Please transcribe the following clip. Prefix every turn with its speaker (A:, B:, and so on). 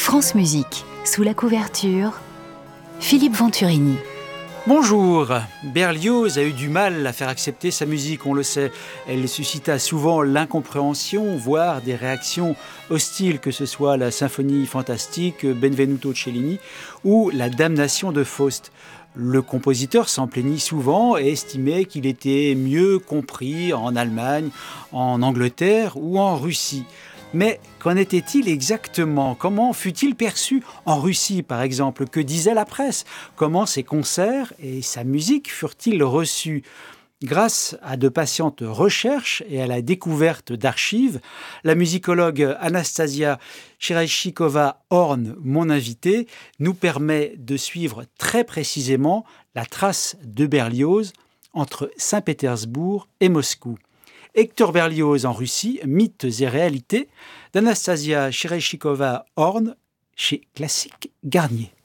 A: France Musique, sous la couverture, Philippe Venturini.
B: Bonjour. Berlioz a eu du mal à faire accepter sa musique, on le sait. Elle suscita souvent l'incompréhension, voire des réactions hostiles, que ce soit la symphonie fantastique Benvenuto Cellini ou la Damnation de Faust. Le compositeur s'en plaignit souvent et estimait qu'il était mieux compris en Allemagne, en Angleterre ou en Russie. Mais qu'en était-il exactement ? Comment fut-il perçu en Russie, par exemple ? Que disait la presse ? Comment ses concerts et sa musique furent-ils reçus ? Grâce à de patientes recherches et à la découverte d'archives, la musicologue Anastasia Chireshikova-Horn, mon invitée, nous permet de suivre très précisément la trace de Berlioz entre Saint-Pétersbourg et Moscou. Hector Berlioz en Russie, mythes et réalités, d'Anastasia Chireshikova-Horn chez Classique Garnier.